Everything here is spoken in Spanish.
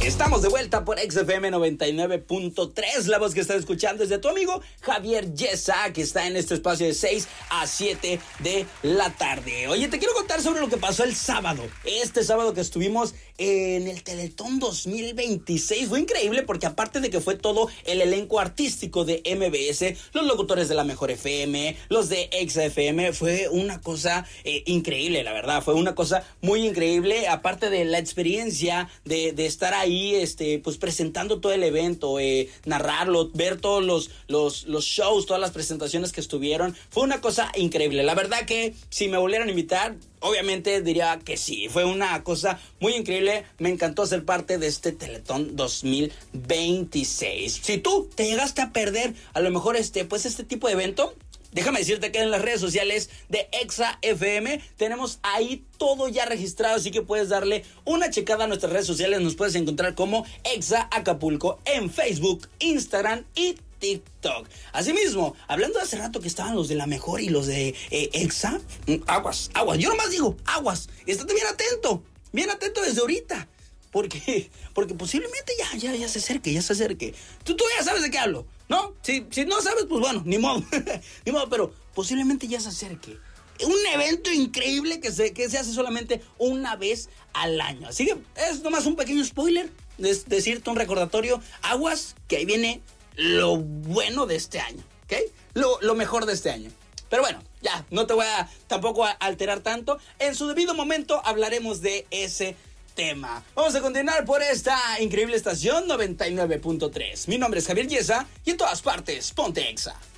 Estamos de vuelta por XFM 99.3. La voz que estás escuchando es de tu amigo Javier Yesa, que está en este espacio de 6 a 7 de la tarde. Oye, te quiero contar sobre lo que pasó el sábado. Este sábado que estuvimos en el Teletón 2026. Fue increíble porque aparte de que fue todo el elenco artístico de MBS, los locutores de La Mejor FM, los de XFM, fue una cosa increíble, la verdad. Fue una cosa muy increíble. Aparte de la experiencia de estar ahí, pues presentando todo el evento, narrarlo, ver todos los shows, todas las presentaciones que estuvieron, fue una cosa increíble. La verdad que si me volvieran a invitar, obviamente diría que sí, fue una cosa muy increíble. Me encantó ser parte de este Teletón 2026. Si tú te llegaste a perder a lo mejor pues este tipo de evento, déjame decirte que en las redes sociales de Exa FM tenemos ahí todo ya registrado, así que puedes darle una checada a nuestras redes sociales. Nos puedes encontrar como Exa Acapulco en Facebook, Instagram y TikTok. Asimismo, hablando de hace rato que estaban los de La Mejor y los de Exa, aguas, yo nomás digo, aguas, estate bien atento desde ahorita. Porque posiblemente ya se acerque. Tú ya sabes de qué hablo, ¿no? Si no sabes, pues bueno, ni modo. Pero posiblemente ya se acerque. Un evento increíble que se hace solamente una vez al año. Así que es nomás un pequeño spoiler, decirte un recordatorio. Aguas, que ahí viene lo bueno de este año, ¿ok? Lo mejor de este año. Pero bueno, ya, no te voy a tampoco a alterar tanto. En su debido momento hablaremos de ese tema. Vamos a continuar por esta increíble estación 99.3. Mi nombre es Javier Yesa y en todas partes, ponte Exa.